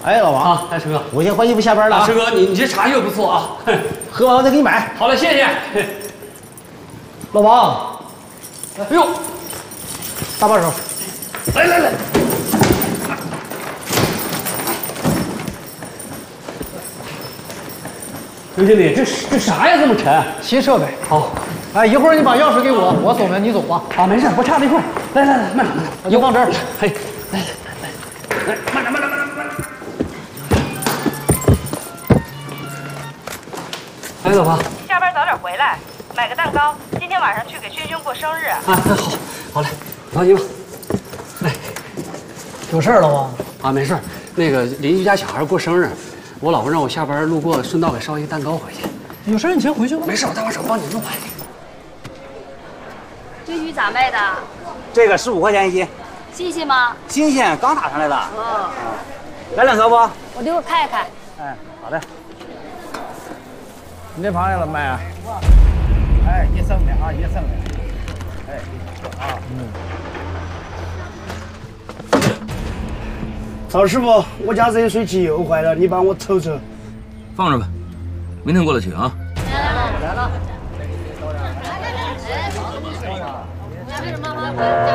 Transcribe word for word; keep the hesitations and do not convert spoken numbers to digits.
哎，老王啊，哎，师哥， 我先换衣服下班了啊。 师哥，你你这茶叶不错啊， 喝完我再给你买。 好嘞，谢谢。 老王， 哎呦， 搭把手， 来来来。刘经理，这这啥呀？这么沉？ 新设备。 好， 哎，一会儿你把钥匙给我，我锁门，你走吧。 啊，没事，不差这块。来来来，慢点慢点， 我就放这儿了。 嘿，来来来来，慢点慢点慢点慢点。哎，老婆， 下班早点回来，买个蛋糕，今天晚上去给轩轩过生日。 啊，好，好嘞，放心吧。来， 有事儿了吗？ 啊，没事，那个邻居家小孩过生日。我老婆让我下班路过，顺道给捎一个蛋糕回去。 有事你先回去吧。 没事，我搭把手帮你弄完。 这鱼咋卖的？ 这个十五块钱一斤， 新鲜吗？ 新鲜，刚打上来的。 哦， 来两条不？ 我等会儿看一看。 哎，好的。 你这螃蟹怎么卖啊？ 哎，一升的啊，一升的。哎，啊，嗯。 曹师傅，我家热水器又坏了，你帮我瞅瞅。 放着吧，明天过来取啊。 来了，来了。